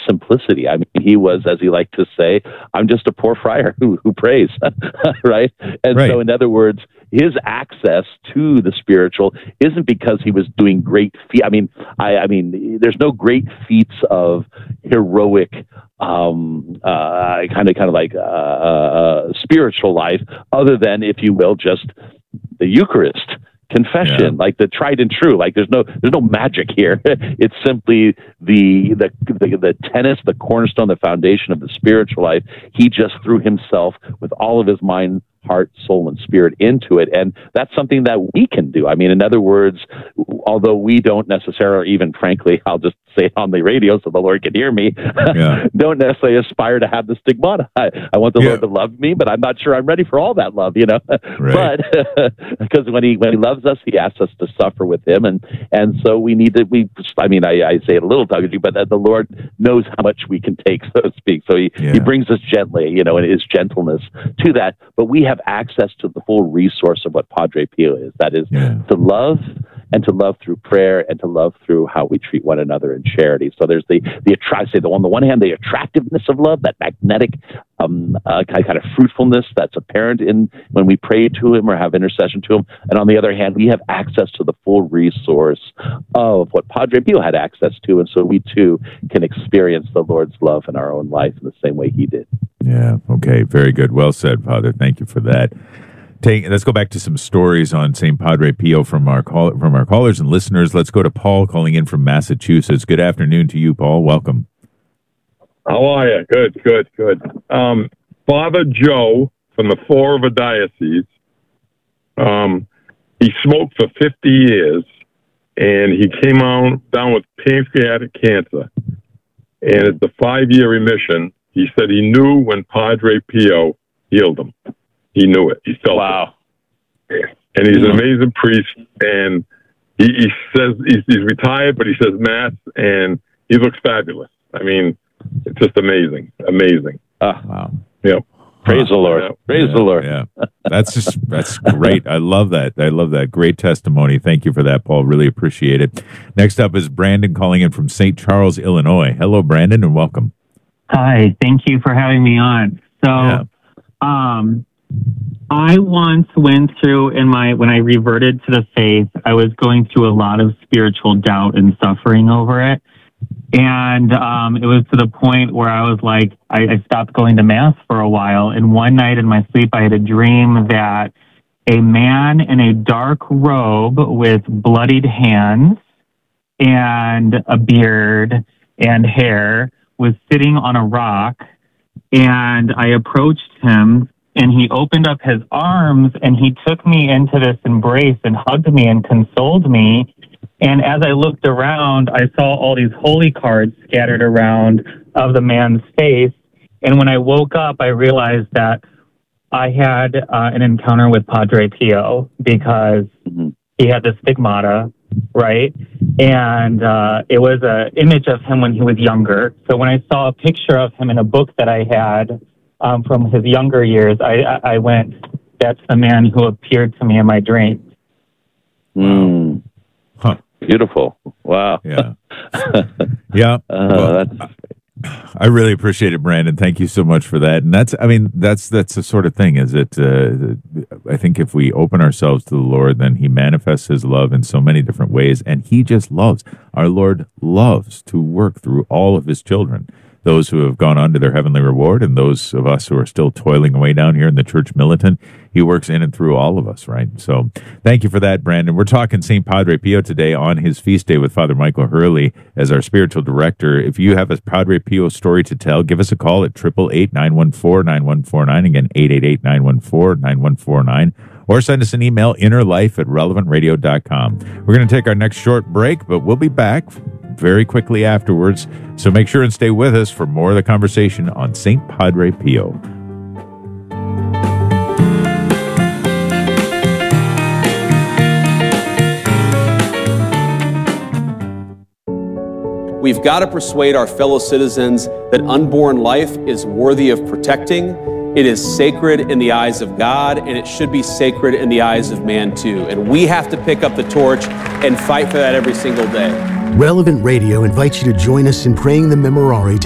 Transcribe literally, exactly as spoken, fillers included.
simplicity. I mean, he was, as he liked to say, I'm just a poor friar who, who prays, right? And right. so, in other words, his access to the spiritual isn't because he was doing great feats. I mean, I, I mean, there's no great feats of heroic, um, uh, kind of, kind of like uh, uh, spiritual life, other than, if you will, just the Eucharist, confession, yeah. like the tried and true. Like there's no, there's no magic here. It's simply the, the the the tenets, the cornerstone, the foundation of the spiritual life. He just threw himself with all of his mind, heart, soul, and spirit into it. And that's something that we can do. I mean, in other words, although we don't necessarily, even frankly, I'll just say it on the radio so the Lord can hear me, yeah. don't necessarily aspire to have the stigmata. I, I want the yeah. Lord to love me, but I'm not sure I'm ready for all that love, you know. Right. But because when he when he loves us, he asks us to suffer with him, and and so we need to. We, I mean, I, I say it a little tongue-in-cheek, but that the Lord knows how much we can take, so to speak. So he yeah. he brings us gently, you know, in his gentleness to that. But we have access to the full resource of what Padre Pio is. That is yeah. to love, and to love through prayer, and to love through how we treat one another in charity. So there's the the attract. Say the on the one hand, the attractiveness of love, that magnetic um, uh, kind kind of fruitfulness that's apparent in when we pray to him or have intercession to him, and on the other hand, we have access to the full resource of what Padre Pio had access to, and so we too can experience the Lord's love in our own life in the same way he did. Yeah. Okay. Very good. Well said, Father. Thank you for that. Take, let's go back to some stories on Saint Padre Pio from our call, from our callers and listeners. Let's go to Paul calling in from Massachusetts. Good afternoon to you, Paul. Welcome. How are you? Good, good, good. Um, Father Joe from the Florida Diocese, um, he smoked for fifty years, and he came on down with pancreatic cancer. And at the five-year remission, he said he knew when Padre Pio healed him. He knew it. He felt wow. it. And he's an amazing priest. And he, he says he's, he's retired, but he says Mass, and he looks fabulous. I mean, it's just amazing. Amazing. Uh, wow. Yep. Praise huh. the Lord. Yeah. Praise yeah, the Lord. Yeah. That's just, that's great. I love that. I love that. Great testimony. Thank you for that, Paul. Really appreciate it. Next up is Brandon calling in from Saint Charles, Illinois. Hello, Brandon, and welcome. Hi. Thank you for having me on. So, yeah. um, I once went through in my, when I reverted to the faith, I was going through a lot of spiritual doubt and suffering over it. And um, it was to the point where I was like, I, I stopped going to Mass for a while. And one night in my sleep, I had a dream that a man in a dark robe with bloodied hands and a beard and hair was sitting on a rock. And I approached him, and he opened up his arms, and he took me into this embrace and hugged me and consoled me. And as I looked around, I saw all these holy cards scattered around of the man's face. And when I woke up, I realized that I had uh, an encounter with Padre Pio because he had the stigmata, right? And uh, it was an image of him when he was younger. So when I saw a picture of him in a book that I had um, from his younger years, I, I, I went, that's the man who appeared to me in my dreams. Mm. Huh. Beautiful. Wow. Yeah. Yeah. Uh, well, that's... I really appreciate it, Brandon. Thank you so much for that. And that's, I mean, that's, that's the sort of thing, is it, uh, I think if we open ourselves to the Lord, then he manifests his love in so many different ways. And he just loves, our Lord loves to work through all of his children, those who have gone on to their heavenly reward, and those of us who are still toiling away down here in the church militant. He works in and through all of us, right? So thank you for that, Brandon. We're talking Saint Padre Pio today on his feast day with Father Michael Hurley as our spiritual director. If you have a Padre Pio story to tell, give us a call at eight eight eight, nine one four, nine one four nine. Again, eight eight eight, nine one four, nine one four nine. Or send us an email, innerlife at relevant radio dot com. We're going to take our next short break, but we'll be back very quickly afterwards. So make sure and stay with us for more of the conversation on Saint Padre Pio. We've got to persuade our fellow citizens that unborn life is worthy of protecting. It is sacred in the eyes of God, and it should be sacred in the eyes of man too. And we have to pick up the torch and fight for that every single day. Relevant Radio invites you to join us in praying the Memorare